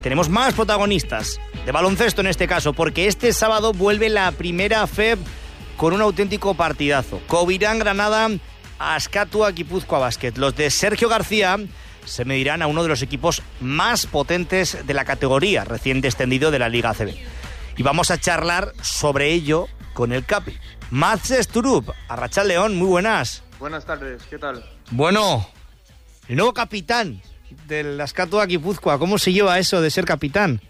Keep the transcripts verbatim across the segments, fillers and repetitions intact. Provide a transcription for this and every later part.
Tenemos más protagonistas, de baloncesto en este caso, porque este sábado vuelve la primera F E B con un auténtico partidazo. Covirán Granada, Askatua Gipuzkoa Basket. Los de Sergio García se medirán a uno de los equipos más potentes de la categoría, recién descendido de la Liga A C B. Y vamos a charlar sobre ello con el Capi. Mats Sturup, Arratsaldeon, muy buenas. Buenas tardes, ¿qué tal? Bueno, el nuevo capitán del Askatua Gipuzkoa, ¿cómo se lleva eso de ser capitán?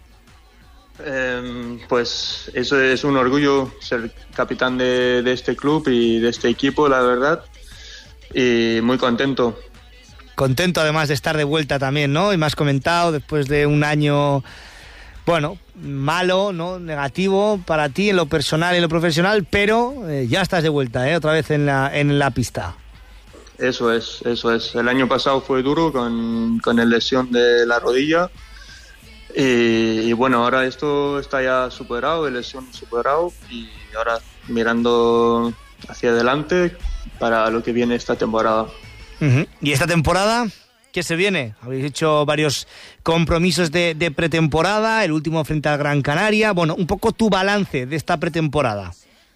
Eh, pues eso es un orgullo, ser capitán de, de este club y de este equipo, la verdad, y muy contento. Contento además de estar de vuelta también, ¿no? Y me has comentado, después de un año, bueno, malo, ¿no? Negativo para ti en lo personal y en lo profesional, pero eh, ya estás de vuelta, ¿eh? Otra vez en la, en la pista. Eso es, eso es. El año pasado fue duro con, con la lesión de la rodilla y, y bueno, ahora esto está ya superado, la lesión superado y ahora mirando hacia adelante para lo que viene esta temporada. Uh-huh. ¿Y esta temporada qué se viene? Habéis hecho varios compromisos de, de pretemporada, el último frente al Gran Canaria. Bueno, un poco tu balance de esta pretemporada.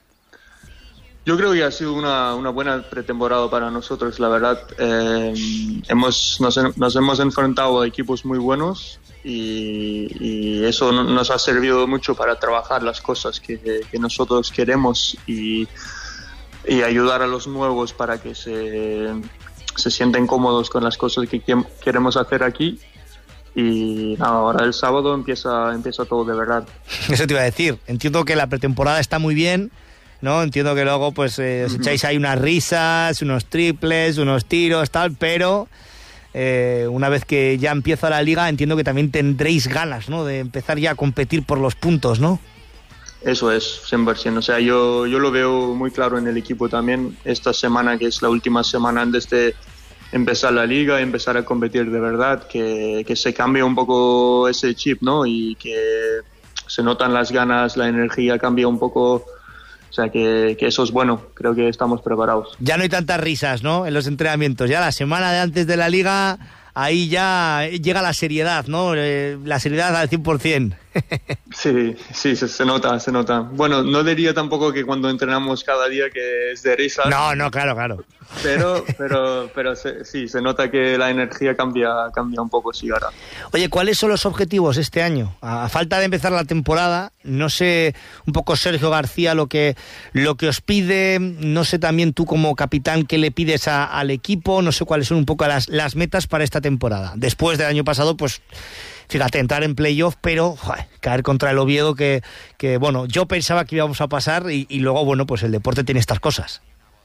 Yo creo que ha sido una, una buena pretemporada para nosotros, la verdad. Eh, hemos, nos, nos hemos enfrentado a equipos muy buenos y, y eso nos ha servido mucho para trabajar las cosas que, que nosotros queremos y, y ayudar a los nuevos para que se, se sienten cómodos con las cosas que queremos hacer aquí. Y nada, ahora el sábado empieza, empieza todo de verdad. Eso te iba a decir. Entiendo que la pretemporada está muy bien, ¿no? Entiendo que luego pues eh, os echáis ahí unas risas, unos triples, unos tiros, tal, pero eh, una vez que ya empieza la liga entiendo que también tendréis ganas, ¿no? De empezar ya a competir por los puntos, ¿no? Eso es, cien por ciento. O sea, yo, yo lo veo muy claro en el equipo también. Esta semana, que es la última semana antes de empezar la liga y empezar a competir de verdad, que, que se cambie un poco ese chip, ¿no? Y que se notan las ganas, la energía cambia un poco. O sea, que, que eso es bueno, creo que estamos preparados. Ya no hay tantas risas, ¿no? En los entrenamientos, ya la semana de antes de la liga, ahí ya llega la seriedad, ¿no? Eh, la seriedad al cien por ciento. Sí, sí, se, se nota, se nota. Bueno, no diría tampoco que cuando entrenamos cada día que es de risas. No, no, claro, claro. Pero, pero, pero se, sí, se nota que la energía cambia, cambia un poco, sí, ahora. Oye, ¿cuáles son los objetivos este año? A falta de empezar la temporada, no sé un poco Sergio García lo que, lo que os pide, no sé también tú como capitán qué le pides a, al equipo, no sé cuáles son un poco las, las metas para esta temporada. Después del año pasado, pues fíjate, entrar en playoff, pero joder, caer contra el Oviedo que, que, bueno, yo pensaba que íbamos a pasar y, y luego, bueno, pues el deporte tiene estas cosas.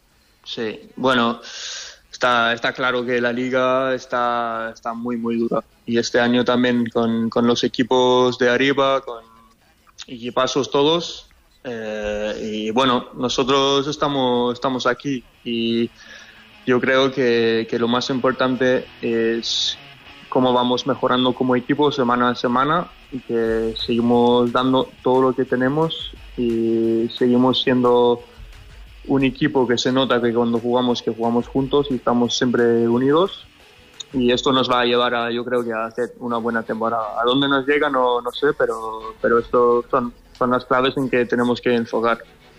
Sí, bueno, está, está claro que la liga está, está muy, muy dura. Y este año también con, con los equipos de arriba, con equipazos todos. Eh, y bueno, nosotros estamos, estamos aquí y yo creo que, que lo más importante es cómo vamos mejorando como equipo semana a semana y que seguimos dando todo lo que tenemos y seguimos siendo un equipo que se nota que cuando jugamos, que jugamos juntos y estamos siempre unidos, y esto nos va a llevar a, yo creo que a hacer una buena temporada. ¿A dónde nos llega? No, no sé, pero, pero esto son, son las claves en que tenemos que enfocar.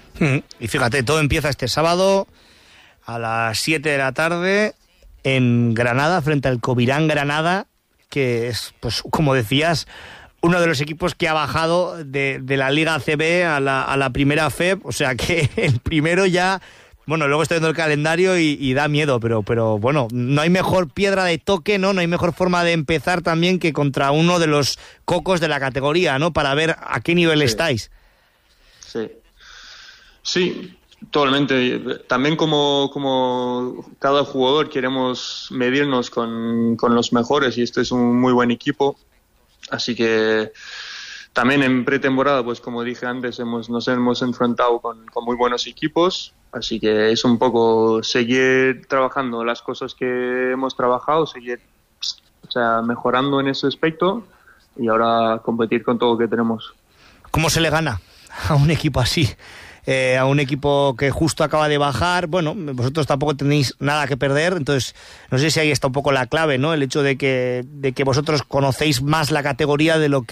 Y fíjate, todo empieza este sábado a las siete de la tarde en Granada, frente al Covirán Granada, que es, pues como decías, uno de los equipos que ha bajado de, de la Liga A C B a la, a la primera F E B, o sea que el primero ya, bueno, luego estoy viendo el calendario y, y da miedo, pero, pero bueno, no hay mejor piedra de toque, ¿no? No hay mejor forma de empezar también que contra uno de los cocos de la categoría, ¿no? Para ver a qué nivel sí. estáis. Sí, sí, totalmente. También como, como cada jugador queremos medirnos con, con los mejores y este es un muy buen equipo. Así que también en pretemporada, pues como dije antes, hemos, nos hemos enfrentado con, con muy buenos equipos. Así que es un poco seguir trabajando las cosas que hemos trabajado, seguir o sea, mejorando en ese aspecto y ahora competir con todo lo que tenemos. ¿Cómo se le gana a un equipo así eh, a un equipo que justo acaba de bajar. Bueno, vosotros tampoco tenéis nada que perder, entonces no sé si ahí está un poco la clave, ¿no? El hecho de que, de que vosotros conocéis más la categoría de lo que